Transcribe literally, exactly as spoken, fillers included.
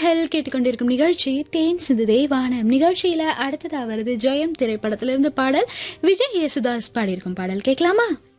நேயர்கள் கேட்டுக்கொண்டிருக்கும் நிகழ்ச்சி தேன் சிந்துதே வானம். நிகழ்ச்சியில அடுத்ததா வருது ஜெயம் திரைப்படத்திலிருந்து பாடல். விஜய் யேசுதாஸ் பாடியிருக்கும் பாடல் கேட்கலாமா?